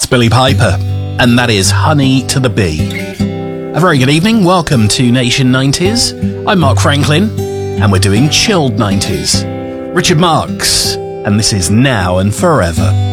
Billy Piper, and that is Honey to the Bee. A very good evening, welcome to Nation 90s. I'm Mark Franklin, and we're doing chilled 90s. Richard Marx, and this is Now and Forever.